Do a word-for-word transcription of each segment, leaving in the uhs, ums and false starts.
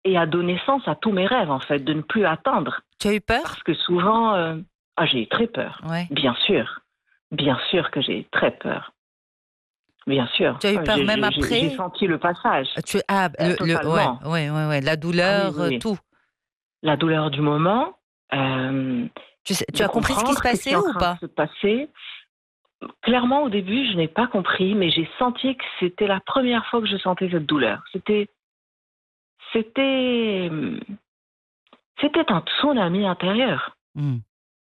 et a donné sens à tous mes rêves, en fait, de ne plus attendre. Tu as eu peur? Parce que souvent, euh, ah, j'ai eu très peur. Ouais. Bien sûr. Bien sûr que j'ai eu très peur. Bien sûr. Tu as eu peur J'ai même j'ai- j'ai- j'ai après? senti le passage. Tu ah Euh, le le ouais, totalement. ouais, ouais, ouais, la Ah oui, douleur, oui, heu, oui. tout. La douleur du moment, euh, Tu sais tu de as compris ce qui se comprendre qu'est-ce qui est passait en ou train de pas? se passer. Clairement, au début, je n'ai pas compris, mais j'ai senti que c'était la première fois que je sentais cette douleur. C'était, c'était, c'était un tsunami intérieur. Mmh.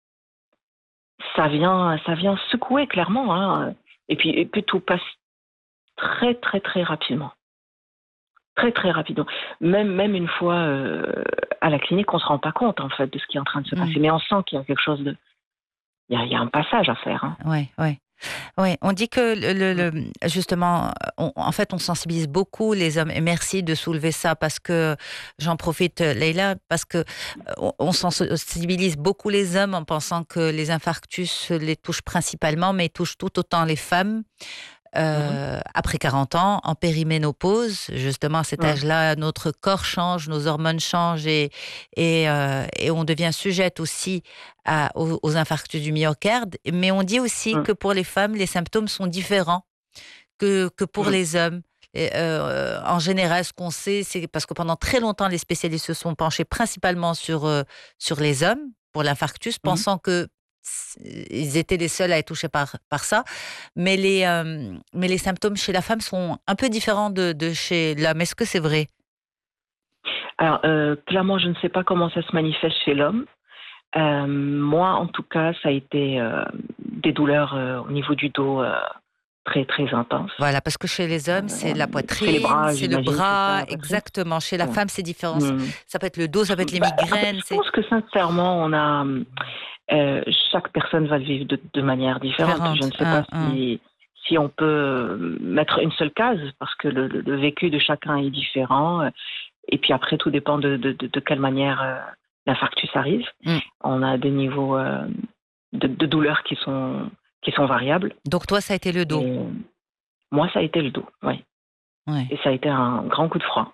Ça vient, ça vient secouer clairement, hein. Et puis, et puis tout passe très, très, très rapidement. Très, très rapidement. Même, même une fois euh, à la clinique, on se rend pas compte en fait de ce qui est en train de se Mmh. passer, mais on sent qu'il y a quelque chose de, il y a, il y a un passage à faire, hein. Ouais, ouais. Ouais, on dit que le le Mm. le justement, on en fait, on sensibilise beaucoup les hommes et merci de soulever ça parce que j'en profite, heu, Leïla, parce que, heu, on on sensibilise beaucoup les hommes en pensant que les infarctus les touchent principalement, mais ils touchent tout autant les femmes. Mhm. Heu, après quarante ans, en périménopause, justement à cet Mm. âge-là, notre corps change, nos hormones changent et et heu et on devient sujette aussi à aux aux infarctus du myocarde. Mais on dit aussi Mm. que pour les femmes, les symptômes sont différents que que pour Mm. les hommes. Et heu, en général, ce qu'on sait, c'est parce que pendant très longtemps, les spécialistes se sont penchés principalement sur, heu, sur les hommes pour l'infarctus, Mm. pensant que s ils étaient les seuls à être touchés par par ça. Mais les, hem, mais les symptômes chez la femme sont un peu différents de de chez l'homme. Est-ce que c'est vrai? Alors, euh, clairement, je ne sais pas comment ça se manifeste chez l'homme. Euh, moi, en tout cas, ça a été euh, des douleurs euh, au niveau du dos euh, très, très intenses. Voilà, parce que chez les hommes, c'est la C'est les poitrine, bras, c'est le j'imagine, c'est ça, bras, la poitrine. exactement. Chez la Voilà. femme, c'est différent. Ça Mm. ça peut être le dos, ça peut être les Bah, après, migraines, je c'est pense que sincèrement, on a euh, chaque personne va le vivre de, de manière différente. Je ne différente. sais pas Hein, hein. si si on peut mettre une seule case parce que le, le- le vécu de chacun est différent. Et puis après, tout dépend de, de, de, de quelle manière euh, l'infarctus arrive. Mmh. On a des niveaux euh, de, de douleur qui sont qui sont variables. Donc toi, ça a été le dos? Et moi, ça a été le dos, oui. Ouais. Et ça a été un grand coup de froid.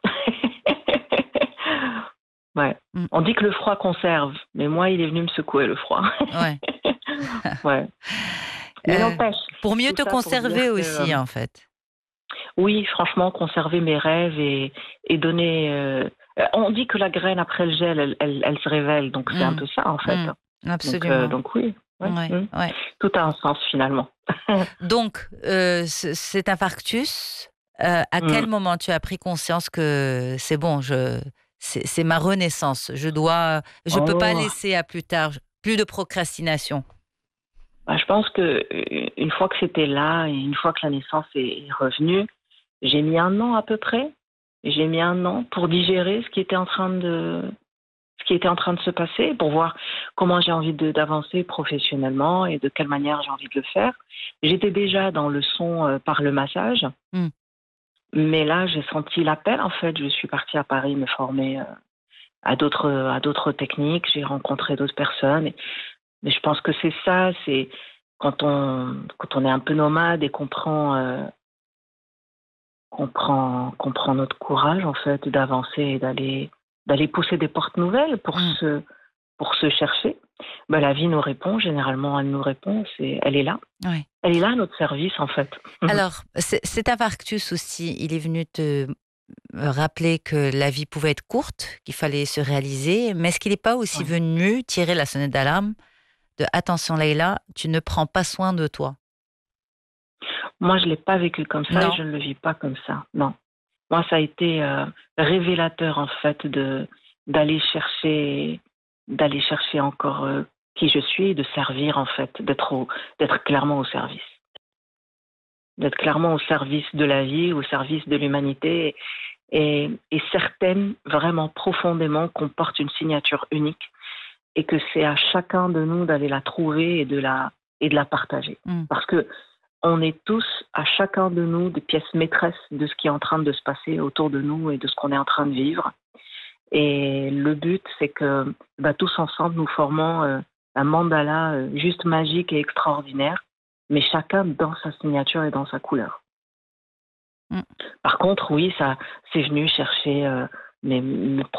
Ouais. Mmh. On dit que le froid conserve, mais moi, il est venu me secouer le froid. Ouais. Ouais. Mais Heu, n'empêche, pour mieux tout te ça pour dire conserver que aussi, euh, en fait. oui, franchement, conserver mes rêves et, et donner. euh, On dit que la graine après le gel, elle, elle, elle se révèle, donc c'est un Mmh. peu ça en fait. Mmh. Donc, euh, Absolument. donc oui, ouais, Ouais, mm. ouais. Tout a un sens finalement. Donc, heu, ce cet infarctus, heu, à Mm. quel moment tu as pris conscience que c'est bon, je c'est c'est ma renaissance, je dois je peux pas Oh, laisser à plus tard, plus de procrastination? bah, je pense que euh, une fois que c'était là et une fois que la naissance est est revenue, j'ai mis un an à peu près. J'ai mis un an pour digérer ce qui était en train de ce qui était en train de se passer, pour voir comment j'ai envie de- d'avancer professionnellement et de quelle manière j'ai envie de le faire. J'étais déjà dans le son euh, par le massage, Mmh. mais là j'ai senti l'appel en fait. Je suis partie à Paris me former euh, à d'autres à d'autres techniques. J'ai rencontré d'autres personnes. Et- mais je pense que c'est ça, c'est quand on quand on est un peu nomade et qu'on prend euh, qu'on prend qu'on prend notre courage en fait d'avancer et d'aller d'aller pousser des portes nouvelles pour Mmh. se pour se chercher. Ben, la vie nous répond, généralement elle nous répond, c'est elle est là. Ouais. Elle est là à notre service en fait. Alors, c cet infarctus aussi, il est venu te rappeler que la vie pouvait être courte, qu'il fallait se réaliser, mais est-ce qu'il n'est pas aussi Ouais. venu tirer la sonnette d'alarme de: «Attention Leïla, tu ne prends pas soin de toi»? Moi je l'ai pas vécu comme ça et Non? je ne le vis pas comme ça. Non. Moi ça a été euh, révélateur en fait de d'aller chercher d'aller chercher encore euh, qui je suis et de servir en fait, d'être au, d'être clairement au service. D'être clairement au service de la vie, au service de l'humanité et, et certaines, vraiment profondément, qu'on porte une signature unique et que c'est à chacun de nous d'aller la trouver et de la, et de la partager. Mmh. Parce que on est tous, à chacun de nous, des pièces maîtresses de ce qui est en train de se passer autour de nous et de ce qu'on est en train de vivre. Et le but, c'est que bah, tous ensemble, nous formons euh, un mandala euh, juste magique et extraordinaire, mais chacun dans sa signature et dans sa couleur. Mmh. Par contre, oui, ça, c'est venu chercher euh, mes, mes